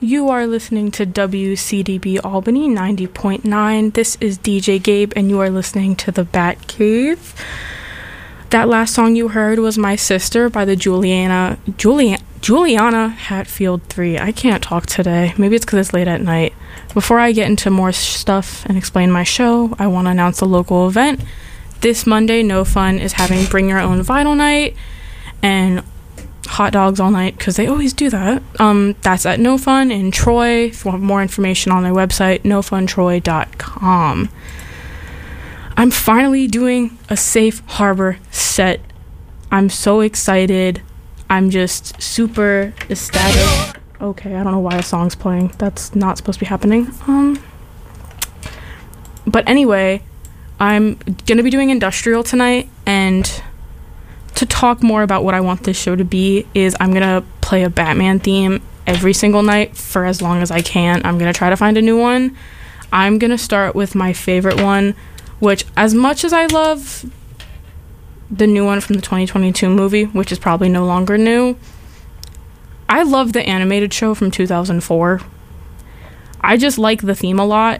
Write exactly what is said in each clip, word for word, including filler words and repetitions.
You are listening to W C D B Albany ninety point nine. This is D J Gabe, and you are listening to The Bat Cave. That last song you heard was My Sister by the Juliana Julian, Juliana Hatfield three. I can't talk today. Maybe it's because it's late at night. Before I get into more stuff and explain my show, I want to announce a local event. This Monday, No Fun is having Bring Your Own Vinyl Night and hot dogs all night, because they always do that. Um, that's at No Fun in Troy. If you want more information on their website, no fun troy dot com. I'm finally doing a Safe Harbor set. I'm so excited. I'm just super ecstatic. Okay, I don't know why a song's playing. That's not supposed to be happening. Um, but anyway, I'm gonna be doing industrial tonight, and to talk more about what I want this show to be is I'm gonna play a Batman theme every single night for as long as I can. I'm gonna try to find a new one. I'm gonna start with my favorite one, which, as much as I love the new one from the twenty twenty-two movie, which is probably no longer new, I love the animated show from two thousand four. I just like the theme a lot.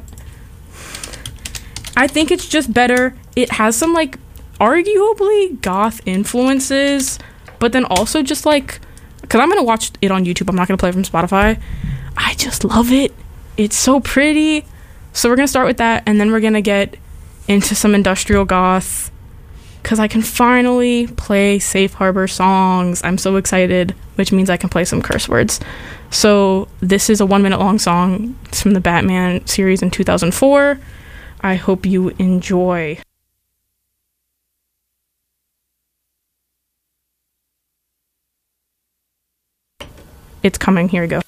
I think it's just better. It has some, like, arguably goth influences, but then also just, like, because I'm going to watch it on YouTube. I'm not going to play it from Spotify. I just love it. It's so pretty. So we're going to start with that, and then we're going to get into some industrial goth, because I can finally play Safe Harbor songs. I'm so excited, which means I can play some curse words. So this is a one minute long song. It's from the Batman series in two thousand four. I hope you enjoy. It's coming. Here we go.